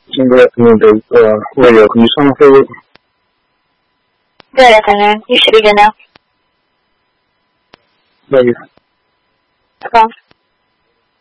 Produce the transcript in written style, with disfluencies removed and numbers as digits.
现在你的为了以上费用。 Good afternoon. You should begin now. Thank you. Welcome.